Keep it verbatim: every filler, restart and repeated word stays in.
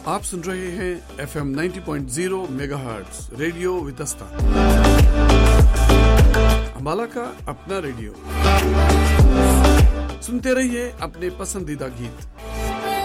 आप सुन रहे हैं एफ एम नब्बे point zero megahertz radio Vitasta, Ambala का अपना रेडियो। सुनते रहिए अपने पसंदीदा गीत।